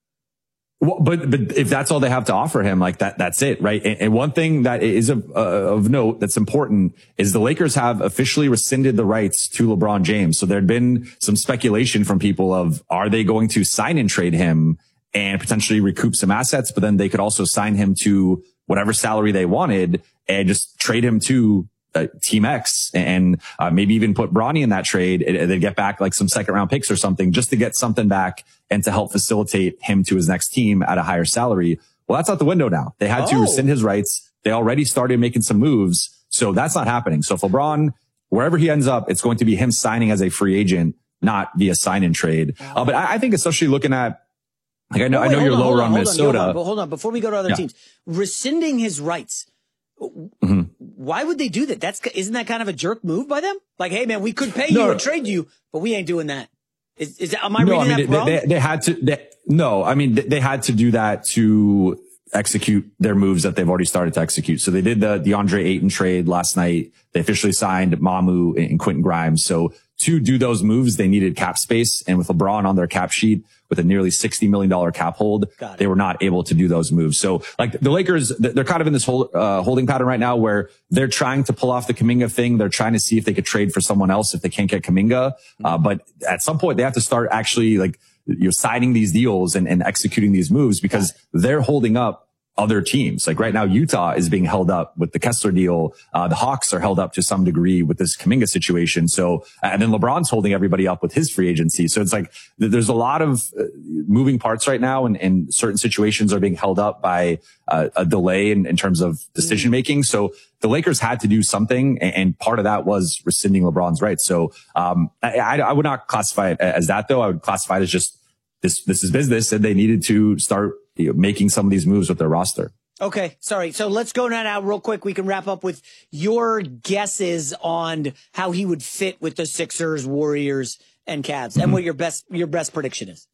Well, but if that's all they have to offer him, that's it, right? And one thing that is of note that's important is the Lakers have officially rescinded the rights to LeBron James. So there'd been some speculation from people of, are they going to sign and trade him and potentially recoup some assets, but then they could also sign him to whatever salary they wanted and just trade him to Team X and maybe even put Bronny in that trade and then get back some second round picks or something just to get something back and to help facilitate him to his next team at a higher salary. Well, that's out the window now. They had to rescind his rights. They already started making some moves. So that's not happening. So if LeBron, wherever he ends up, it's going to be him signing as a free agent, not via sign and trade. But I think especially looking at, I know you're lower on Minnesota. Hold on. Before we go to other teams, rescinding his rights. Mm-hmm. Why would they do that? Isn't that kind of a jerk move by them? Like, hey man, we could pay you and trade you, but we ain't doing that. Am I reading that wrong? They had to. They had to do that to execute their moves that they've already started to execute. So they did the DeAndre Ayton trade last night. They officially signed Mamu and Quentin Grimes. So to do those moves, they needed cap space, and with LeBron on their cap sheet with a nearly $60 million cap hold, they were not able to do those moves. So the Lakers, they're kind of in this whole holding pattern right now where they're trying to pull off the Kuminga thing. They're trying to see if they could trade for someone else if they can't get Kuminga. But at some point they have to start actually signing these deals and executing these moves because they're holding up other teams. Like right now, Utah is being held up with the Kessler deal. The Hawks are held up to some degree with this Kuminga situation. So, and then LeBron's holding everybody up with his free agency. So it's there's a lot of moving parts right now, and certain situations are being held up by a delay in terms of decision making. So the Lakers had to do something, and part of that was rescinding LeBron's rights. So, I would not classify it as that though. I would classify it as just this is business, and they needed to start making some of these moves with their roster. Okay, sorry. So let's go now real quick. We can wrap up with your guesses on how he would fit with the Sixers, Warriors, and Cavs, and what your best prediction is.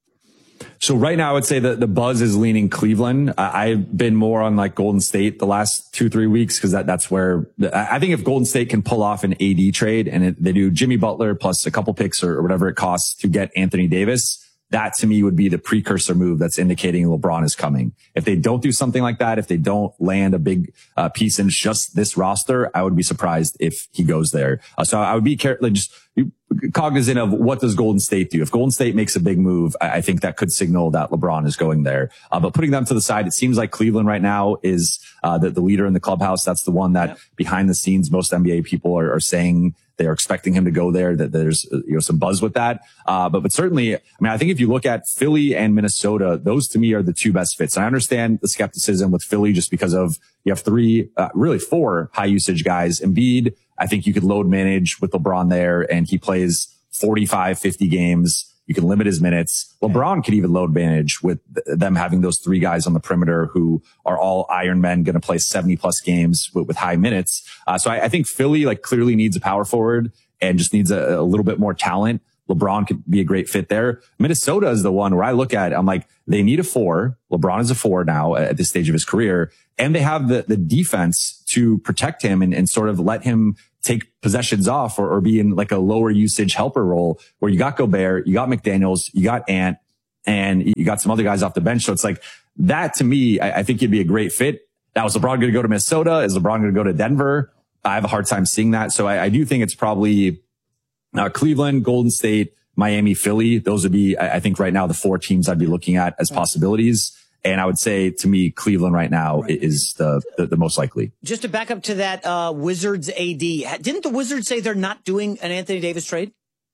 So right now, I would say that the buzz is leaning Cleveland. I've been more on Golden State the last 2-3 weeks because that's where I think if Golden State can pull off an AD trade and they do Jimmy Butler plus a couple picks or whatever it costs to get Anthony Davis, that to me would be the precursor move that's indicating LeBron is coming. If they don't do something like that, if they don't land a big piece in just this roster, I would be surprised if he goes there. So I would be just cognizant of what does Golden State do. If Golden State makes a big move, I think that could signal that LeBron is going there. But putting them to the side, it seems like Cleveland right now is the leader in the clubhouse. That's the one that behind the scenes, most NBA people are saying they are expecting him to go there, that there's some buzz with that. But certainly, I think if you look at Philly and Minnesota, those to me are the two best fits. And I understand the skepticism with Philly just because of you have really four high usage guys. Embiid, I think you could load manage with LeBron there, and he plays 45, 50 games. You can limit his minutes. LeBron could even load manage with them having those three guys on the perimeter who are all Iron Men, going to play 70 plus games with high minutes. So I think Philly like clearly needs a power forward and just needs a little bit more talent. LeBron could be a great fit there. Minnesota is the one where I look at it, I'm like, they need a 4. LeBron is a 4 now at this stage of his career. And they have the defense to protect him and sort of let him take possessions off or be in like a lower usage helper role where you got Gobert, you got McDaniels, you got Ant, and you got some other guys off the bench. So it's like that to me, I think it'd be a great fit. Now, is LeBron going to go to Minnesota? Is LeBron going to go to Denver? I have a hard time seeing that. So I do think it's probably Cleveland, Golden State, Miami, Philly. Those would be, I think right now, the 4 teams I'd be looking at as possibilities. And I would say to me, Cleveland right now is the most likely. Just to back up to that, Wizards AD, didn't the Wizards say they're not doing an Anthony Davis trade?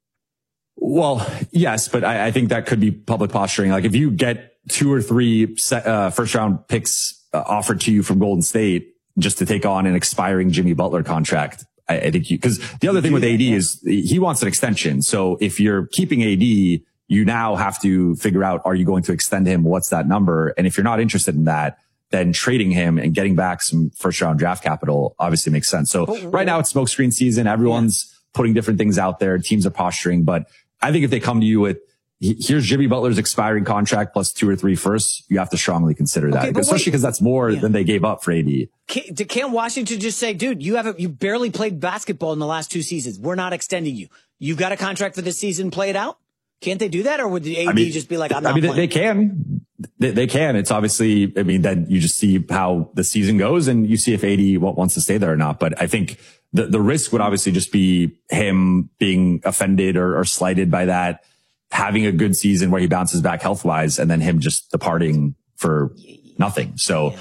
Well, yes, but I think that could be public posturing. Like if you get 2 or 3 first round picks offered to you from Golden State just to take on an expiring Jimmy Butler contract, I think because the other thing with AD is he wants an extension. So if you're keeping AD, you now have to figure out, are you going to extend him? What's that number? And if you're not interested in that, then trading him and getting back some first round draft capital obviously makes sense. So right now it's smokescreen season. Everyone's putting different things out there. Teams are posturing, but I think if they come to you with, here's Jimmy Butler's expiring contract plus 2 or 3 firsts, you have to strongly consider that, especially because that's more than they gave up for AD. Can't Washington just say, dude, you barely played basketball in the last 2 seasons. We're not extending you. You've got a contract for this season. Play it out. Can't they do that? Or would the AD just be like, I'm not playing? They can. They can. It's obviously, then you just see how the season goes and you see if AD wants to stay there or not. But I think the risk would obviously just be him being offended or slighted by that, having a good season where he bounces back health wise, and then him just departing for nothing. So,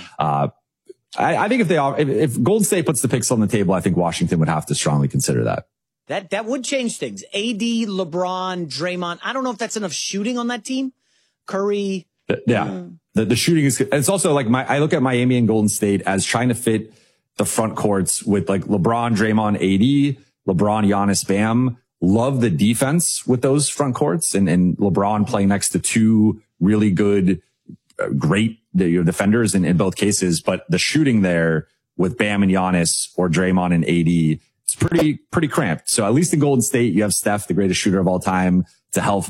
I think if Golden State puts the picks on the table, I think Washington would have to strongly consider that. That would change things. AD, LeBron, Draymond. I don't know if that's enough shooting on that team. Curry. Yeah. The shooting is, and it's also like I look at Miami and Golden State as trying to fit the front courts with like LeBron, Draymond, AD, LeBron, Giannis, Bam. Love the defense with those front courts and LeBron playing next to 2 really good, great defenders in both cases. But the shooting there with Bam and Giannis or Draymond and AD, it's pretty cramped. So at least in Golden State, you have Steph, the greatest shooter of all time, to help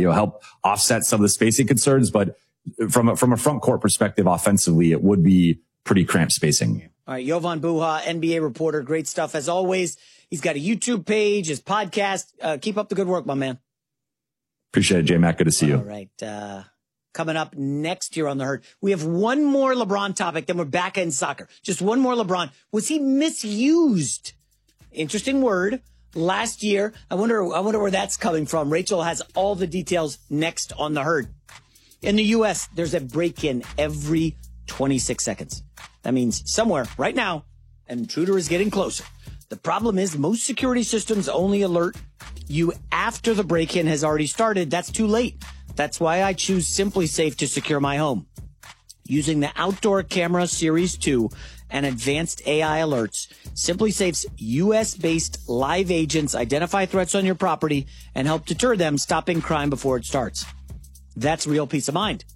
offset some of the spacing concerns. But from a front court perspective, offensively, it would be pretty cramped spacing. All right. Jovan Buha, NBA reporter. Great stuff as always. He's got a YouTube page, his podcast. Keep up the good work, my man. Appreciate it, J-Mac. Good to see you. All right. Coming up next year on The Herd, we have one more LeBron topic, then we're back in soccer. Just one more LeBron. Was he misused? Interesting word. Last year. I wonder where that's coming from. Rachel has all the details next on The Herd. In the U.S., there's a break-in every 26 seconds. That means somewhere right now, an intruder is getting closer. The problem is most security systems only alert you after the break-in has already started. That's too late. That's why I choose SimpliSafe to secure my home. Using the Outdoor Camera Series 2 and advanced AI alerts, SimpliSafe's U.S.-based live agents identify threats on your property and help deter them, stopping crime before it starts. That's real peace of mind.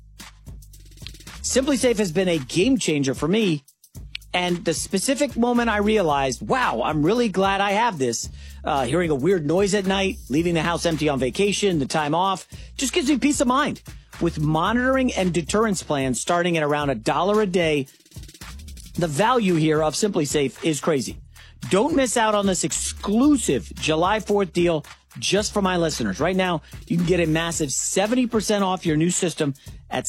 SimpliSafe has been a game changer for me. And the specific moment I realized, wow, I'm really glad I have this. Hearing a weird noise at night, leaving the house empty on vacation, the time off, just gives me peace of mind. With monitoring and deterrence plans starting at around $1 a day, the value here of SimpliSafe is crazy. Don't miss out on this exclusive July 4th deal just for my listeners. Right now, you can get a massive 70% off your new system at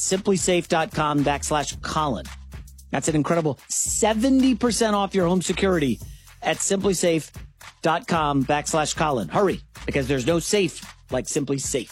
SimpliSafe.com/Colin. That's an incredible 70% off your home security at SimpliSafe.com/Colin. Hurry, because there's no safe like SimpliSafe.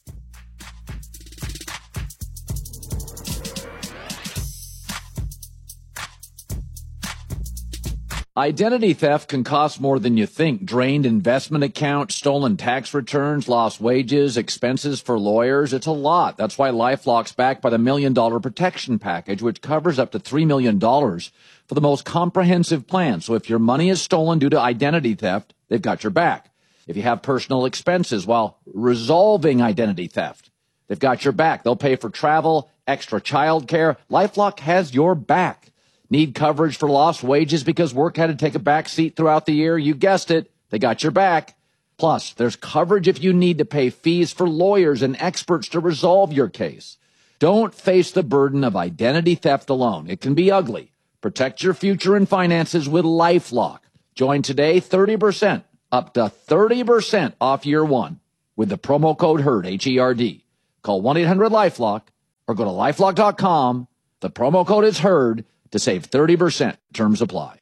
Identity theft can cost more than you think. Drained investment accounts, stolen tax returns, lost wages, expenses for lawyers. It's a lot. That's why LifeLock's backed by the $1 Million Protection Package, which covers up to $3 million for the most comprehensive plan. So if your money is stolen due to identity theft, they've got your back. If you have personal expenses while resolving identity theft, they've got your back. They'll pay for travel, extra child care. LifeLock has your back. Need coverage for lost wages because work had to take a back seat throughout the year? You guessed it. They got your back. Plus, there's coverage if you need to pay fees for lawyers and experts to resolve your case. Don't face the burden of identity theft alone. It can be ugly. Protect your future and finances with LifeLock. Join today, 30%, up to 30% off year one with the promo code HERD, H-E-R-D. Call 1-800-LifeLock or go to LifeLock.com. The promo code is HERD to save 30%. Terms apply.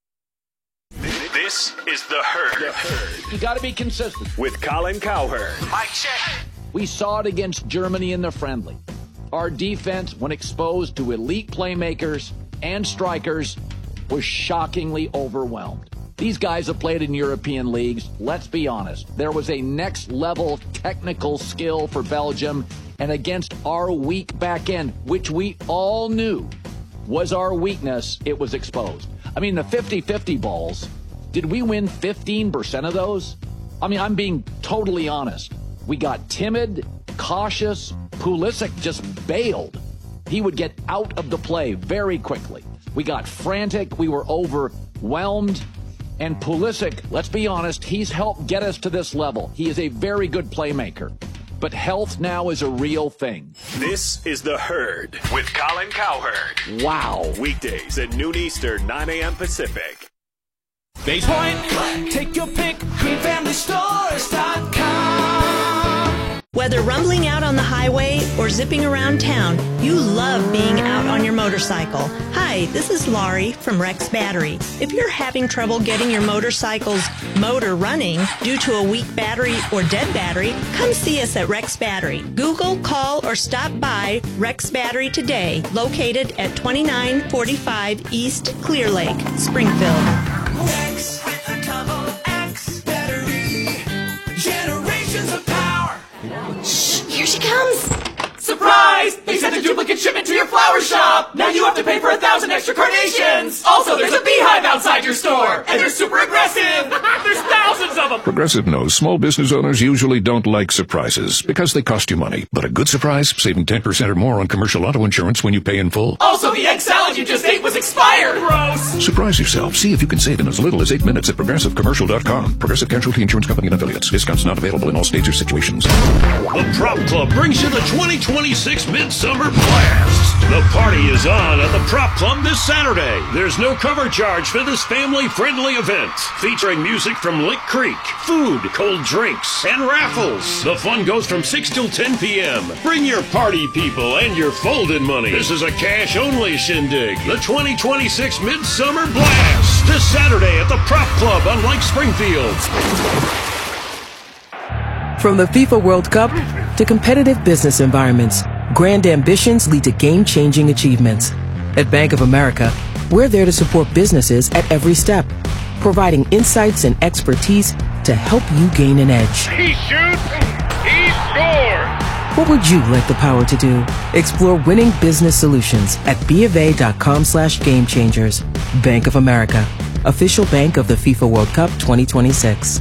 This is The Herd. You got to be consistent. With Colin Cowherd. Mic check. We saw it against Germany in the friendly. Our defense, when exposed to elite playmakers and strikers, was shockingly overwhelmed. These guys have played in European leagues. Let's be honest. There was a next-level technical skill for Belgium, and against our weak back end, which we all knew was our weakness, it was exposed. I mean, the 50-50 balls, did we win 15% of those? I mean, I'm being totally honest. We got timid, cautious. Pulisic just bailed. He would get out of the play very quickly. We got frantic. We were overwhelmed. And Pulisic, let's be honest, he's helped get us to this level. He is a very good playmaker. But health now is a real thing. This is The Herd with Colin Cowherd. Wow. Weekdays at noon Eastern, 9 a.m. Pacific. Base Point, take your pick, greenfamilystores.com. Whether rumbling out on the highway or zipping around town, you love being out on your motorcycle. Hi, this is Laurie from Rex Battery. If you're having trouble getting your motorcycle's motor running due to a weak battery or dead battery, come see us at Rex Battery. Google, call, or stop by Rex Battery today, located at 2945 East Clear Lake, Springfield. Rex with a double X battery. Generations of power. Shh, here she comes. Surprise! They sent a duplicate shipment to your flower shop! Now you have to pay for 1,000 extra carnations! Also, there's a beehive outside your store! And they're super aggressive! There's thousands of them! Progressive knows small business owners usually don't like surprises because they cost you money. But a good surprise, saving 10% or more on commercial auto insurance when you pay in full. Also, the egg salad you just ate was expired! Gross! Surprise yourself. See if you can save in as little as 8 minutes at ProgressiveCommercial.com. Progressive Casualty Insurance Company and Affiliates. Discounts not available in all states or situations. The Prop Club brings you the 2026 Midsummer Blast. The party is on at the Prop Club this Saturday. There's no cover charge for this family-friendly event, featuring music from Lick Creek, food, cold drinks, and raffles. The fun goes from 6 till 10 p.m. Bring your party people and your folded money. This is a cash-only shindig. The 2026 Midsummer Blast. This Saturday at the Prop Club on Lake Springfield. From the FIFA World Cup to competitive business environments, grand ambitions lead to game-changing achievements. At Bank of America, we're there to support businesses at every step, providing insights and expertise to help you gain an edge. He shoots, he scores. What would you like the power to do? Explore winning business solutions at BofA.com/gamechangers. Bank of America, official bank of the FIFA World Cup 2026.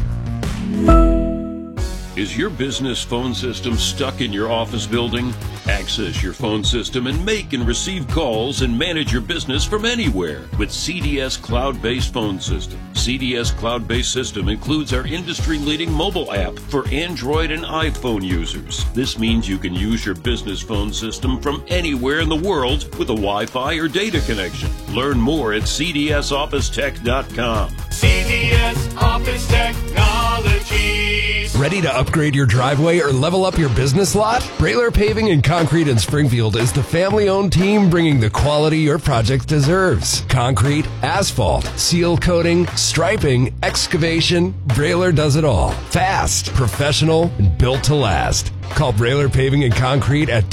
Is your business phone system stuck in your office building? Access your phone system and make and receive calls and manage your business from anywhere with CDS Cloud-Based Phone System. CDS Cloud-Based System includes our industry-leading mobile app for Android and iPhone users. This means you can use your business phone system from anywhere in the world with a Wi-Fi or data connection. Learn more at cdsofficetech.com. CDS Office Technologies. Ready to upgrade your driveway or level up your business lot? Brailer Paving and Concrete in Springfield is the family-owned team bringing the quality your project deserves. Concrete, asphalt, seal coating, striping, excavation, Brailer does it all. Fast, professional, and built to last. Call Brailer Paving and Concrete at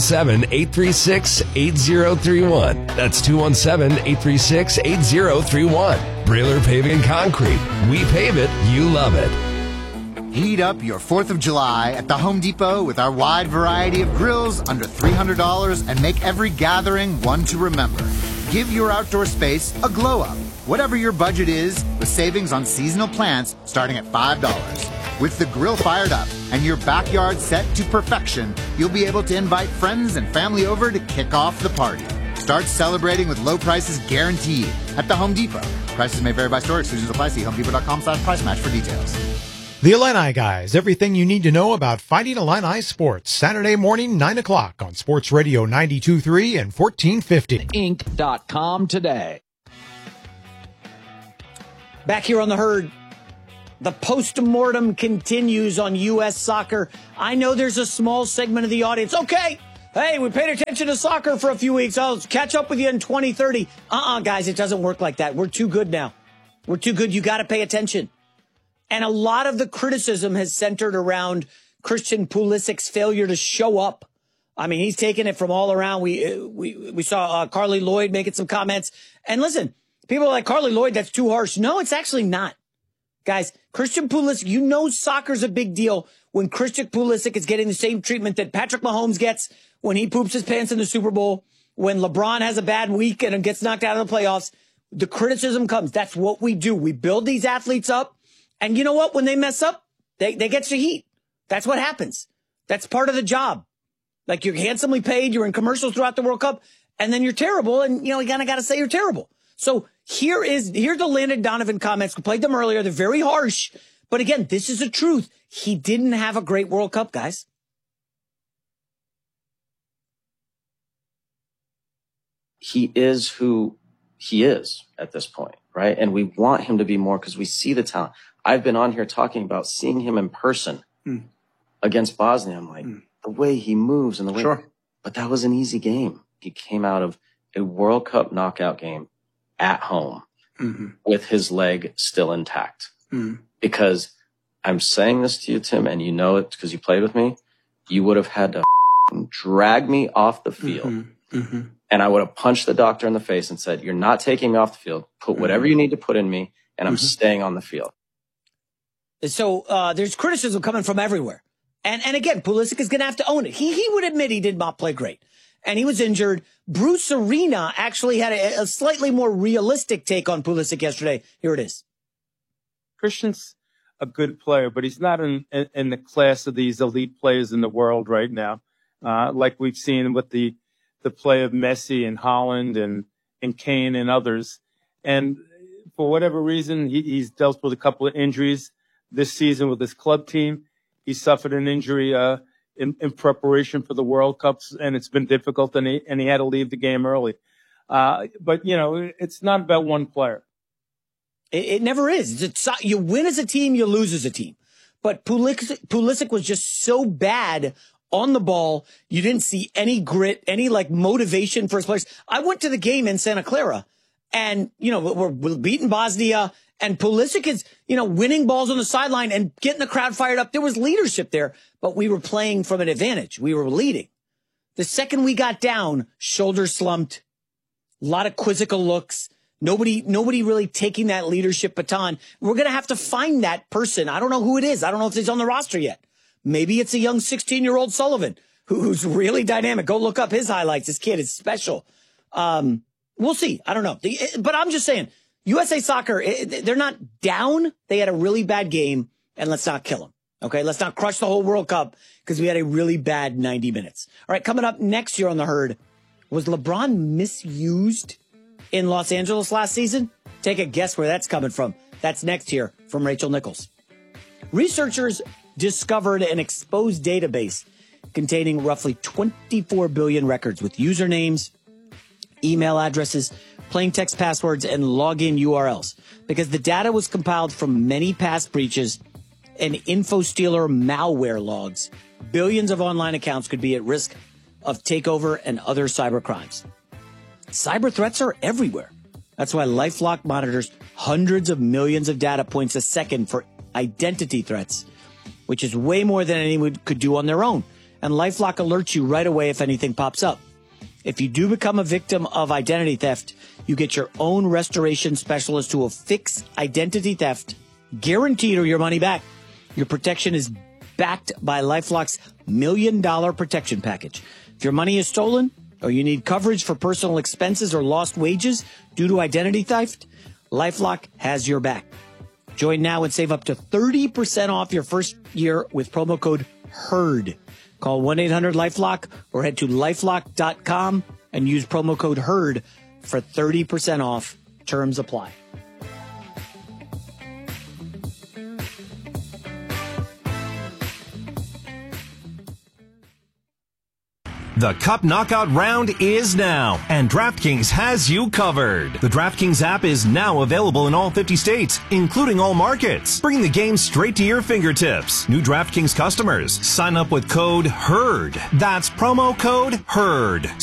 217-836-8031. That's 217-836-8031. Brailer Paving and Concrete. We pave it, you love it. Heat up your 4th of July at the Home Depot with our wide variety of grills under $300 and make every gathering one to remember. Give your outdoor space a glow up. Whatever your budget is, with savings on seasonal plants starting at $5. With the grill fired up and your backyard set to perfection, you'll be able to invite friends and family over to kick off the party. Start celebrating with low prices guaranteed at the Home Depot. Prices may vary by store. Exclusions apply. See HomeDepot.com/price match for details. The Illini Guys, everything you need to know about Fighting Illini sports. Saturday morning, 9 o'clock on Sports Radio 92.3 and 1450. Inc.com today. Back here on the herd, the postmortem continues on U.S. soccer. I know there's a small segment of the audience. Okay, hey, we paid attention to soccer for a few weeks. I'll catch up with you in 2030. Guys, it doesn't work like that. We're too good now. We're too good. You got to pay attention. And a lot of the criticism has centered around Christian Pulisic's failure to show up. I mean, he's taken it from all around. We saw Carly Lloyd making some comments. And listen, people are like, Carly Lloyd, that's too harsh. No, it's actually not. Guys, Christian Pulisic, you know soccer's a big deal when Christian Pulisic is getting the same treatment that Patrick Mahomes gets when he poops his pants in the Super Bowl, when LeBron has a bad week and gets knocked out of the playoffs. The criticism comes. That's what we do. We build these athletes up. And you know what? When they mess up, they get your heat. That's what happens. That's part of the job. Like, you're handsomely paid, you're in commercials throughout the World Cup, and then you're terrible, and, you kind of got to say you're terrible. So here's the Landon Donovan comments. We played them earlier. They're very harsh. But again, this is the truth. He didn't have a great World Cup, guys. He is who he is at this point, right? And we want him to be more because we see the talent. I've been on here talking about seeing him in person against Bosnia. I'm like, the way he moves and the way. Sure. But that was an easy game. He came out of a World Cup knockout game at home with his leg still intact. Because I'm saying this to you, Tim, and you know it because you played with me. You would have had to drag me off the field. And I would have punched the doctor in the face and said, you're not taking me off the field. Put whatever you need to put in me, and I'm staying on the field. So there's criticism coming from everywhere. And again, Pulisic is going to have to own it. He would admit he did not play great. And he was injured. Bruce Arena actually had a slightly more realistic take on Pulisic yesterday. Here it is. Christian's a good player, but he's not in the class of these elite players in the world right now. Like we've seen with the play of Messi and Haaland and Kane and others. And for whatever reason, he's dealt with a couple of injuries this season with his club team. He suffered an injury in preparation for the World Cups, and it's been difficult, and he had to leave the game early. But, it's not about one player. It never is. You win as a team, you lose as a team. But Pulisic was just so bad on the ball. You didn't see any grit, any motivation for his players. I went to the game in Santa Clara, and, we're beating Bosnia. And Pulisic is, winning balls on the sideline and getting the crowd fired up. There was leadership there, but we were playing from an advantage. We were leading. The second we got down, shoulders slumped, a lot of quizzical looks. Nobody really taking that leadership baton. We're going to have to find that person. I don't know who it is. I don't know if he's on the roster yet. Maybe it's a young 16-year-old Sullivan who's really dynamic. Go look up his highlights. This kid is special. We'll see. I don't know. But I'm just saying, USA Soccer, they're not down. They had a really bad game, and let's not kill them. Okay, let's not crush the whole World Cup because we had a really bad 90 minutes. All right, coming up next year on the herd, was LeBron misused in Los Angeles last season? Take a guess where that's coming from. That's next here from Rachel Nichols. Researchers discovered an exposed database containing roughly 24 billion records with usernames, email addresses, plain text passwords, and login URLs. Because the data was compiled from many past breaches and InfoStealer malware logs, billions of online accounts could be at risk of takeover and other cyber crimes. Cyber threats are everywhere. That's why LifeLock monitors hundreds of millions of data points a second for identity threats, which is way more than anyone could do on their own. And LifeLock alerts you right away if anything pops up. If you do become a victim of identity theft, you get your own restoration specialist who will fix identity theft, guaranteed, or your money back. Your protection is backed by LifeLock's $1 million protection package. If your money is stolen or you need coverage for personal expenses or lost wages due to identity theft, LifeLock has your back. Join now and save up to 30% off your first year with promo code HERD. Call 1-800-LifeLock or head to lifelock.com and use promo code HERD for 30% off. Terms apply. The Cup Knockout round is now, and DraftKings has you covered. The DraftKings app is now available in all 50 states, including all markets, bringing the game straight to your fingertips. New DraftKings customers, sign up with code HERD. That's promo code HERD.